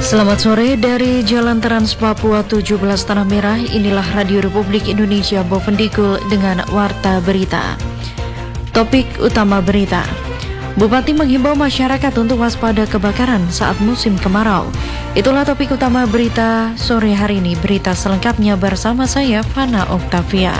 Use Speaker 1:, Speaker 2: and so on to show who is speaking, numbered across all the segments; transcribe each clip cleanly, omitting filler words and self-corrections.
Speaker 1: Selamat sore dari Jalan Trans Papua 17 Tanah Merah. Inilah Radio Republik Indonesia Bovendigul dengan Warta Berita. Topik utama berita: Bupati menghimbau masyarakat untuk waspada kebakaran saat musim kemarau. Itulah topik utama berita sore hari ini. Berita selengkapnya bersama saya, Fana Oktavia.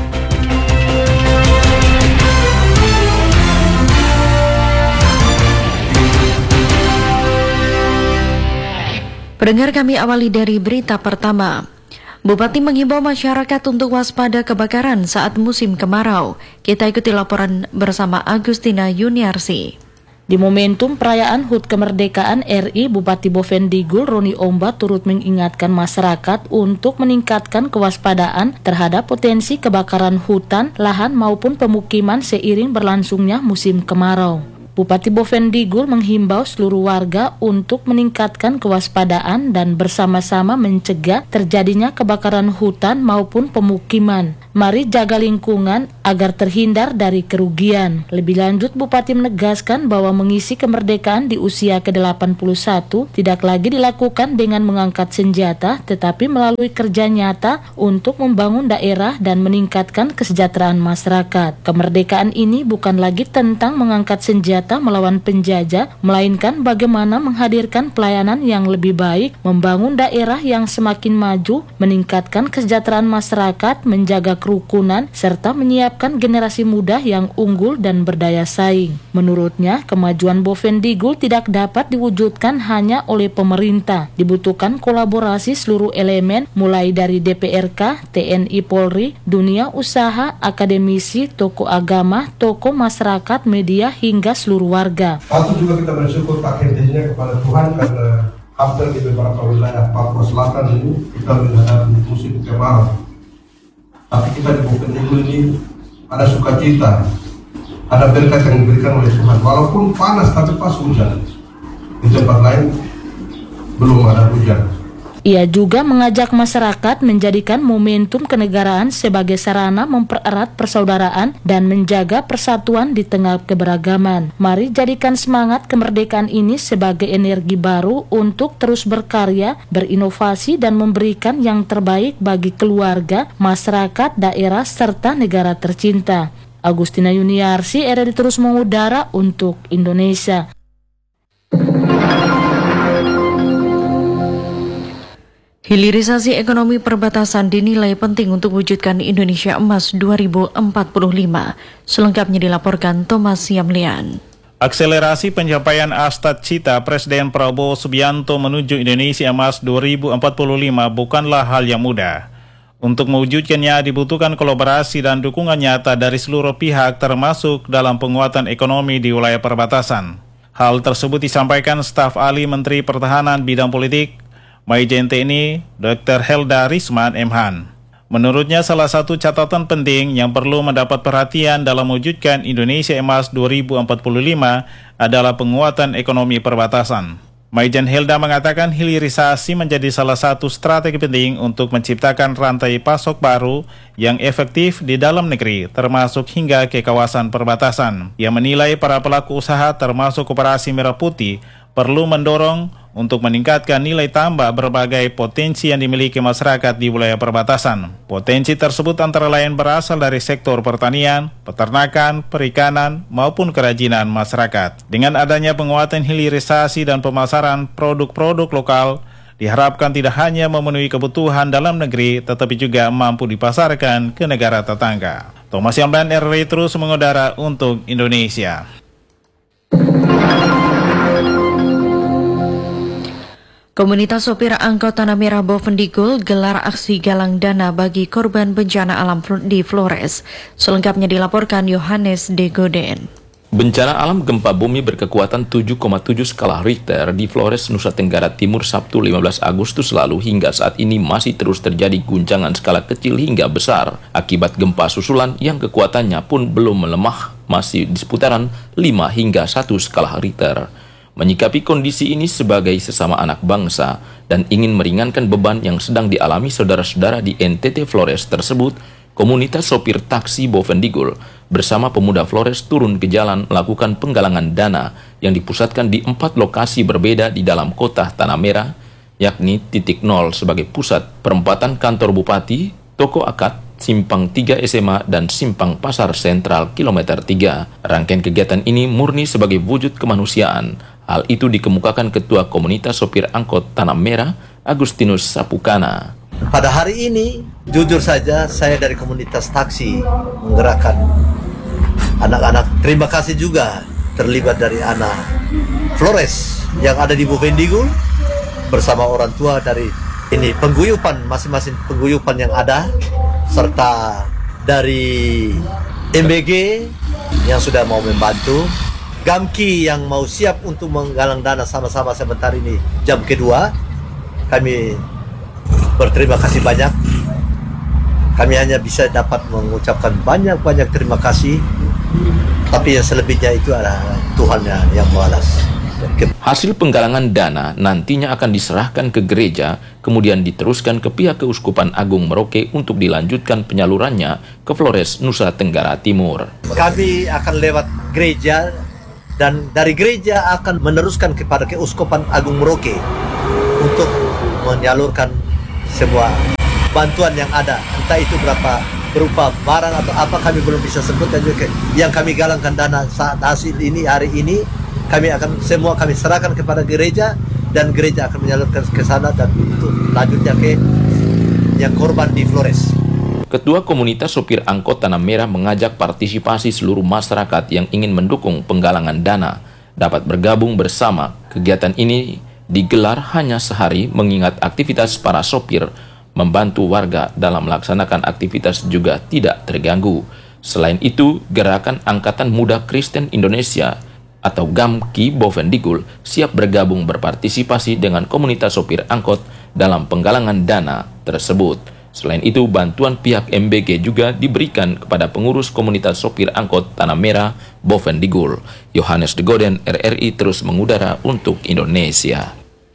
Speaker 1: Pendengar, kami awali dari berita pertama. Bupati menghimbau masyarakat untuk waspada kebakaran saat musim kemarau. Kita ikuti laporan bersama Agustina Yuniarsi.
Speaker 2: Di momentum perayaan HUT Kemerdekaan RI, Bupati Bovendigul Roni Omba turut mengingatkan masyarakat untuk meningkatkan kewaspadaan terhadap potensi kebakaran hutan, lahan maupun pemukiman seiring berlangsungnya musim kemarau. Bupati Bovendigul menghimbau seluruh warga untuk meningkatkan kewaspadaan dan bersama-sama mencegah terjadinya kebakaran hutan maupun pemukiman. Mari jaga lingkungan agar terhindar dari kerugian. Lebih lanjut, Bupati menegaskan bahwa mengisi kemerdekaan di usia ke-81 tidak lagi dilakukan dengan mengangkat senjata, tetapi melalui kerja nyata untuk membangun daerah dan meningkatkan kesejahteraan masyarakat. Kemerdekaan ini bukan lagi tentang mengangkat senjata melawan penjajah, melainkan bagaimana menghadirkan pelayanan yang lebih baik, membangun daerah yang semakin maju, meningkatkan kesejahteraan masyarakat, menjaga kerukunan, serta menyiapkan generasi muda yang unggul dan berdaya saing. Menurutnya, kemajuan Bovendigul tidak dapat diwujudkan hanya oleh pemerintah. Dibutuhkan kolaborasi seluruh elemen, mulai dari DPRK, TNI Polri, dunia usaha, akademisi, tokoh agama, tokoh masyarakat, media, hingga seluruh warga.
Speaker 3: Patut juga kita bersyukur akhirnya kepada Tuhan karena hampir di beberapa wilayah Papua Selatan ini kita menghadapi musim kemarau. Tapi kita di Bovendigul ini ada sukacita, ada berkat yang diberikan oleh Tuhan. Walaupun panas tapi pas hujan. Di tempat lain belum ada hujan.
Speaker 2: Ia juga mengajak masyarakat menjadikan momentum kenegaraan sebagai sarana mempererat persaudaraan dan menjaga persatuan di tengah keberagaman. Mari jadikan semangat kemerdekaan ini sebagai energi baru untuk terus berkarya, berinovasi dan memberikan yang terbaik bagi keluarga, masyarakat, daerah, serta negara tercinta. Agustina Yuniarsi, RRI terus mengudara untuk Indonesia.
Speaker 1: Hilirisasi ekonomi perbatasan dinilai penting untuk wujudkan Indonesia Emas 2045. Selengkapnya dilaporkan Thomas Yamlian.
Speaker 4: Akselerasi pencapaian cita Presiden Prabowo Subianto menuju Indonesia Emas 2045 bukanlah hal yang mudah. Untuk mewujudkannya dibutuhkan kolaborasi dan dukungan nyata dari seluruh pihak termasuk dalam penguatan ekonomi di wilayah perbatasan. Hal tersebut disampaikan staf ahli Menteri Pertahanan Bidang Politik Maijen TNI Dr. Helda Risman Emhan. Menurutnya salah satu catatan penting yang perlu mendapat perhatian dalam mewujudkan Indonesia Emas 2045 adalah penguatan ekonomi perbatasan. Maijen Helda mengatakan hilirisasi menjadi salah satu strategi penting untuk menciptakan rantai pasok baru yang efektif di dalam negeri, termasuk hingga ke kawasan perbatasan. Ia menilai para pelaku usaha termasuk Koperasi Merah Putih perlu mendorong untuk meningkatkan nilai tambah berbagai potensi yang dimiliki masyarakat di wilayah perbatasan. Potensi tersebut antara lain berasal dari sektor pertanian, peternakan, perikanan, maupun kerajinan masyarakat. Dengan adanya penguatan hilirisasi dan pemasaran produk-produk lokal, diharapkan tidak hanya memenuhi kebutuhan dalam negeri, tetapi juga mampu dipasarkan ke negara tetangga. Thomas Yamban, RRI terus mengudara untuk Indonesia.
Speaker 1: Komunitas sopir angkot Tanah Merah Bovendigul gelar aksi galang dana bagi korban bencana alam di Flores. Selengkapnya dilaporkan Yohanes De Goden.
Speaker 5: Bencana alam gempa bumi berkekuatan 7,7 skala Richter di Flores, Nusa Tenggara Timur Sabtu 15 Agustus lalu hingga saat ini masih terus terjadi guncangan skala kecil hingga besar akibat gempa susulan yang kekuatannya pun belum melemah, masih di seputaran 5 hingga 1 skala Richter. Menyikapi kondisi ini sebagai sesama anak bangsa dan ingin meringankan beban yang sedang dialami saudara-saudara di NTT Flores tersebut, komunitas sopir taksi Bovendigul bersama pemuda Flores turun ke jalan melakukan penggalangan dana yang dipusatkan di 4 lokasi berbeda di dalam kota Tanah Merah, yakni titik 0 sebagai pusat perempatan kantor bupati, toko akad, Simpang 3 SMA, dan Simpang Pasar Sentral Kilometer 3. Rangkaian kegiatan ini murni sebagai wujud kemanusiaan. Hal itu dikemukakan Ketua Komunitas Sopir Angkot Tanah Merah, Agustinus Sapukana.
Speaker 6: Pada hari ini, jujur saja saya dari komunitas taksi menggerakkan anak-anak. Terima kasih juga terlibat dari anak Flores yang ada di Bovendigul bersama orang tua dari ini pengguyupan, masing-masing pengguyupan yang ada, serta dari MBG yang sudah mau membantu, Gamki yang mau siap untuk menggalang dana sama-sama sebentar ini jam kedua. Kami berterima kasih banyak. Kami hanya bisa dapat mengucapkan banyak-banyak terima kasih, tapi yang selebihnya itu adalah Tuhan yang membalas.
Speaker 5: Hasil penggalangan dana nantinya akan diserahkan ke gereja, kemudian diteruskan ke pihak Keuskupan Agung Merauke untuk dilanjutkan penyalurannya ke Flores, Nusa Tenggara Timur.
Speaker 6: Kami akan lewat gereja dan dari gereja akan meneruskan kepada Keuskupan Agung Merauke untuk menyalurkan semua bantuan yang ada, entah itu berapa berupa barang atau apa kami belum bisa sebutkan juga. Yang kami galangkan dana saat hasil ini hari ini kami serahkan kepada gereja dan gereja akan menyalurkan ke sana dan untuk lanjutnya ke yang korban di Flores.
Speaker 5: Ketua Komunitas Sopir Angkot Tanah Merah mengajak partisipasi seluruh masyarakat yang ingin mendukung penggalangan dana dapat bergabung bersama. Kegiatan ini digelar hanya sehari mengingat aktivitas para sopir membantu warga dalam melaksanakan aktivitas juga tidak terganggu. Selain itu, Gerakan Angkatan Muda Kristen Indonesia atau GAMKI Bovendigul siap bergabung berpartisipasi dengan komunitas sopir angkot dalam penggalangan dana tersebut. Selain itu, bantuan pihak MBG juga diberikan kepada pengurus komunitas sopir angkot Tanah Merah Bovendigul. Yohanes De Goden, RRI terus mengudara untuk Indonesia.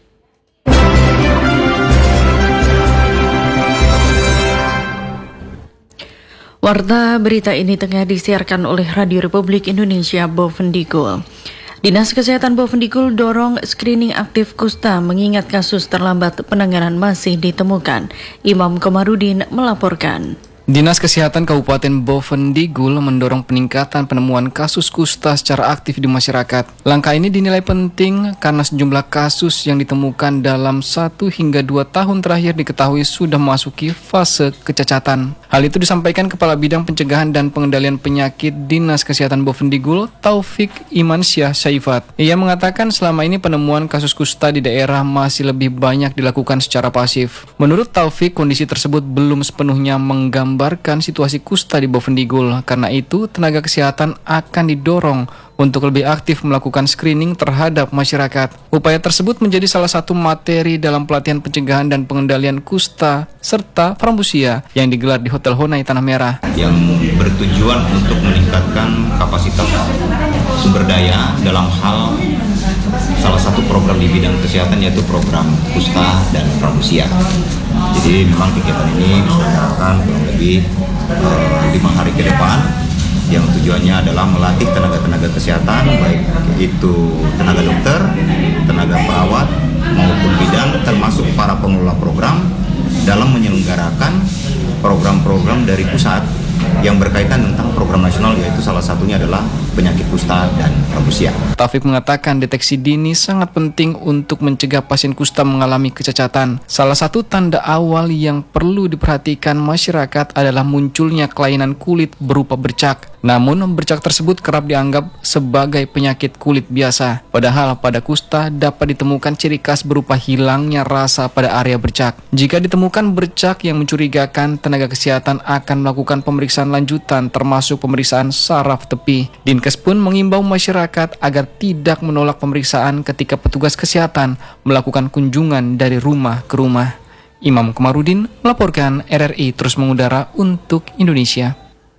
Speaker 1: Warta berita ini tengah disiarkan oleh Radio Republik Indonesia Bovendigul. Dinas Kesehatan Bovendigul dorong screening aktif kusta mengingat kasus terlambat penanganan masih ditemukan. Imam Komarudin melaporkan.
Speaker 7: Dinas Kesehatan Kabupaten Bovendigul mendorong peningkatan penemuan kasus kusta secara aktif di masyarakat. Langkah ini dinilai penting karena sejumlah kasus yang ditemukan dalam 1 hingga 2 tahun terakhir diketahui sudah memasuki fase kecacatan. Hal itu disampaikan Kepala Bidang Pencegahan dan Pengendalian Penyakit Dinas Kesehatan Bovendigul, Taufik Imansyah Syaifat. Ia mengatakan selama ini penemuan kasus kusta di daerah masih lebih banyak dilakukan secara pasif. Menurut Taufik, kondisi tersebut belum sepenuhnya menggambarkan situasi kusta di Bovendigul. Karena itu, tenaga kesehatan akan didorong untuk lebih aktif melakukan screening terhadap masyarakat. Upaya tersebut menjadi salah satu materi dalam pelatihan pencegahan dan pengendalian kusta serta frambusia yang digelar di Hotel Honai Tanah Merah.
Speaker 8: Yang bertujuan untuk meningkatkan kapasitas sumber daya dalam hal salah satu program di bidang kesehatan yaitu program kusta dan frambusia. Jadi memang kegiatan ini diselenggarakan kurang lebih 5 hari ke depan, yang tujuannya adalah melatih tenaga-tenaga kesehatan, baik itu tenaga dokter, tenaga perawat, maupun bidan, termasuk para pengelola program dalam menyelenggarakan program-program dari pusat yang berkaitan tentang program nasional, yaitu salah satunya adalah penyakit kusta dan frambusia.
Speaker 7: Taufik mengatakan deteksi dini sangat penting untuk mencegah pasien kusta mengalami kecacatan. Salah satu tanda awal yang perlu diperhatikan masyarakat adalah munculnya kelainan kulit berupa bercak. Namun, bercak tersebut kerap dianggap sebagai penyakit kulit biasa. Padahal pada kusta dapat ditemukan ciri khas berupa hilangnya rasa pada area bercak. Jika ditemukan bercak yang mencurigakan, tenaga kesehatan akan melakukan pemeriksaan lanjutan termasuk pemeriksaan saraf tepi. Dinkes pun mengimbau masyarakat agar tidak menolak pemeriksaan ketika petugas kesehatan melakukan kunjungan dari rumah ke rumah. Imam Komarudin melaporkan, RRI terus mengudara untuk Indonesia.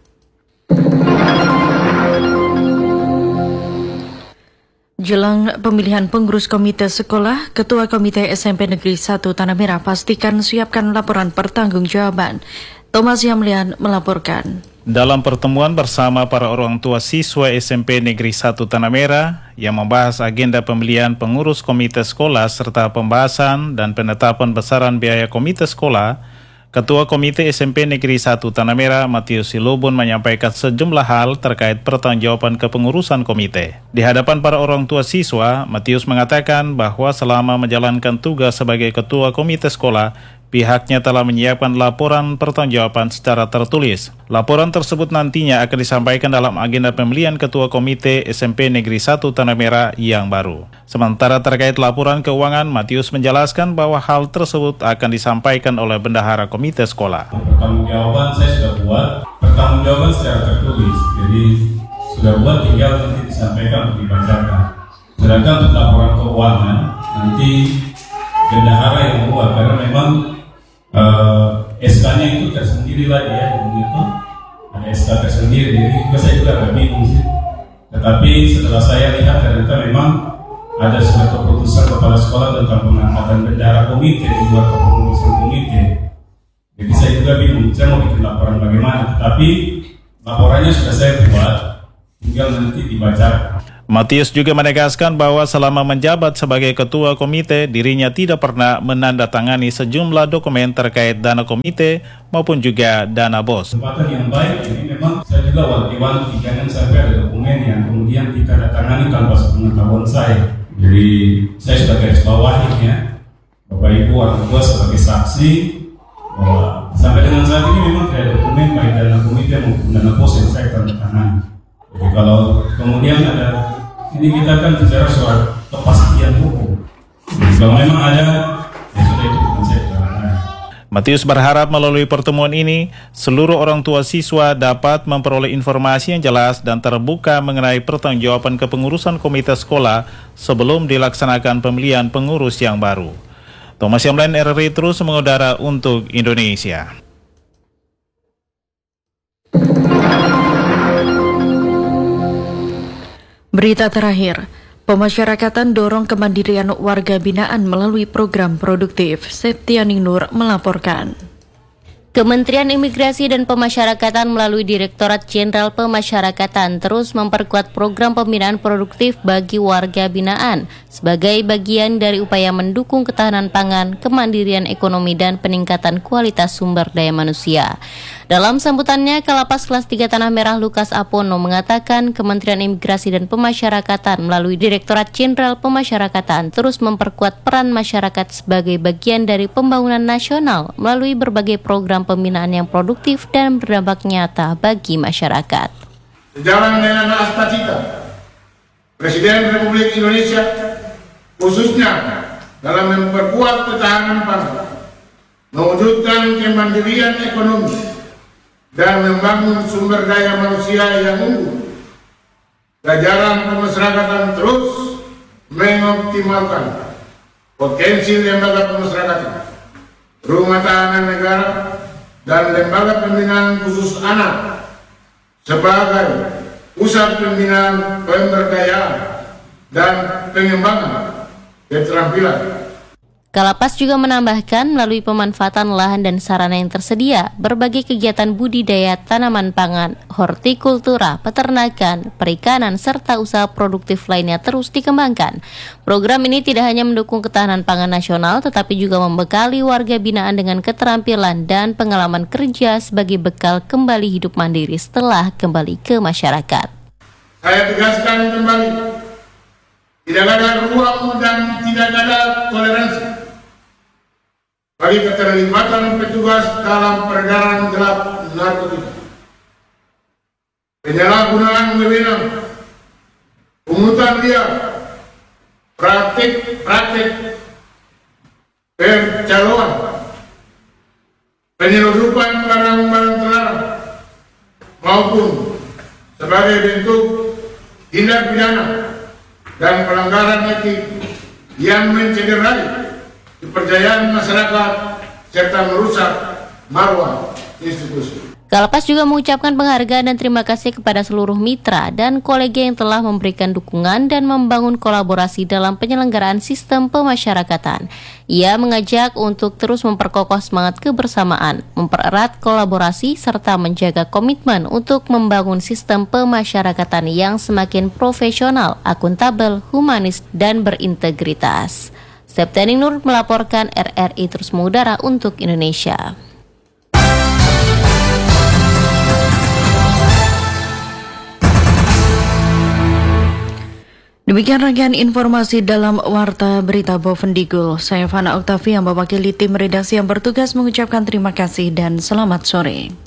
Speaker 1: Jelang pemilihan pengurus komite sekolah, Ketua Komite SMP Negeri 1 Tanah Merah pastikan siapkan laporan pertanggungjawaban. Thomas Yamlian melaporkan.
Speaker 4: Dalam pertemuan bersama para orang tua siswa SMP Negeri 1 Tanah Merah yang membahas agenda pemilihan pengurus komite sekolah serta pembahasan dan penetapan besaran biaya komite sekolah, Ketua Komite SMP Negeri 1 Tanah Merah, Matius Silobon, menyampaikan sejumlah hal terkait pertanggungjawaban kepengurusan komite. Di hadapan para orang tua siswa, Matius mengatakan bahwa selama menjalankan tugas sebagai Ketua Komite Sekolah, pihaknya telah menyiapkan laporan pertanggungjawaban secara tertulis. Laporan tersebut nantinya akan disampaikan dalam agenda pemilihan Ketua Komite SMP Negeri 1 Tanah Merah yang baru. Sementara terkait laporan keuangan, Matius menjelaskan bahwa hal tersebut akan disampaikan oleh Bendahara Komite Sekolah.
Speaker 9: Pertanggungjawaban saya sudah buat, pertanggungjawaban secara tertulis, jadi sudah buat, tinggal nanti disampaikan untuk dibacakan. Sedangkan untuk laporan keuangan, nanti Bendahara yang membuat, karena memang SK-nya itu tersendiri lagi ya, begitu. Ada SK tersendiri, jadi saya juga agak bingung sih. Tetapi setelah saya lihat ternyata memang ada suatu keputusan kepala sekolah tentang pengangkatan bendahara komite di luar kepengurusan komite. Jadi saya juga bingung, saya mau bikin laporan bagaimana. Tapi laporannya sudah saya buat, tinggal nanti dibaca.
Speaker 4: Matius juga menegaskan bahwa selama menjabat sebagai ketua komite, dirinya tidak pernah menandatangani sejumlah dokumen terkait dana komite maupun juga dana BOS.
Speaker 9: Kesempatan yang baik, ini memang saya juga wanti-wanti, jangan sampai ada dokumen yang kemudian ditandatangani tanpa sepengetahuan saya. Jadi saya sudah garis bawahi ya, Bapak Ibu orang tua sebagai saksi bahwa sampai dengan saat ini memang tidak ada dokumen baik dana komite maupun dana BOS yang saya tandatangani. Jadi kalau kemudian ada, ini kita akan bicara soal kepastian hukum. Kalau memang ada, ya sudah, itu bukan saya bicara.
Speaker 4: Matius berharap melalui pertemuan ini, seluruh orang tua siswa dapat memperoleh informasi yang jelas dan terbuka mengenai pertanggungjawaban kepengurusan komite sekolah sebelum dilaksanakan pemilihan pengurus yang baru. Thomas Yamlan, RRI terus mengudara untuk Indonesia.
Speaker 1: Berita terakhir, pemasyarakatan dorong kemandirian warga binaan melalui program produktif. Septianing Nur melaporkan.
Speaker 10: Kementerian Imigrasi dan Pemasyarakatan melalui Direktorat Jenderal Pemasyarakatan terus memperkuat program pembinaan produktif bagi warga binaan sebagai bagian dari upaya mendukung ketahanan pangan, kemandirian ekonomi, dan peningkatan kualitas sumber daya manusia. Dalam sambutannya, Kalapas Kelas 3 Tanah Merah Lukas Apono mengatakan Kementerian Imigrasi dan Pemasyarakatan melalui Direktorat Jenderal Pemasyarakatan terus memperkuat peran masyarakat sebagai bagian dari pembangunan nasional melalui berbagai program pembinaan yang produktif dan berdampak nyata bagi masyarakat.
Speaker 11: Sejalan dengan Asta Cita, Presiden Republik Indonesia khususnya dalam memperkuat ketahanan pangan, mewujudkan kemandirian ekonomi, dan membangun sumber daya manusia yang unggul, jajaran pemasyarakatan terus mengoptimalkan potensi lembaga pemasyarakatan, rumah tahanan negara, dan lembaga pembinaan khusus anak sebagai pusat pembinaan pemberdayaan dan pengembangan keterampilan.
Speaker 10: Kalapas juga menambahkan melalui pemanfaatan lahan dan sarana yang tersedia, berbagai kegiatan budidaya tanaman pangan, hortikultura, peternakan, perikanan, serta usaha produktif lainnya terus dikembangkan. Program ini tidak hanya mendukung ketahanan pangan nasional, tetapi juga membekali warga binaan dengan keterampilan dan pengalaman kerja sebagai bekal kembali hidup mandiri setelah kembali ke masyarakat.
Speaker 11: Saya tegaskan kembali, tidak ada ruang dan tidak ada toleransi bagi keterlibatan petugas dalam peredaran gelap narkotika, penyalahgunaan wewenang, pungutan liar, praktik percaloan, penyeludupan barang-barang terlarang, maupun sebagai bentuk tindak pidana dan pelanggaran etik yang mencederai kepercayaan masyarakat serta merusak marwah institusi.
Speaker 10: Kalapas juga mengucapkan penghargaan dan terima kasih kepada seluruh mitra dan kolega yang telah memberikan dukungan dan membangun kolaborasi dalam penyelenggaraan sistem pemasyarakatan. Ia mengajak untuk terus memperkokoh semangat kebersamaan, mempererat kolaborasi, serta menjaga komitmen untuk membangun sistem pemasyarakatan yang semakin profesional, akuntabel, humanis, dan berintegritas. Septiani Nur melaporkan RRI Terus Mengudara untuk Indonesia.
Speaker 1: Demikian rangkaian informasi dalam Warta Berita Bovendigul. Saya Fana Oktavi yang mewakili tim redaksi yang bertugas mengucapkan terima kasih dan selamat sore.